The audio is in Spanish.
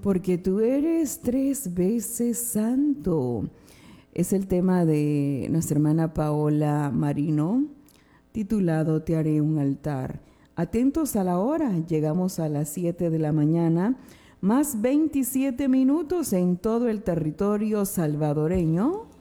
porque tú eres 3 veces santo. Es el tema de nuestra hermana Paola Marino, titulado Te haré un altar. Atentos a la hora, llegamos a las 7 de la mañana, más 27 minutos en todo el territorio salvadoreño.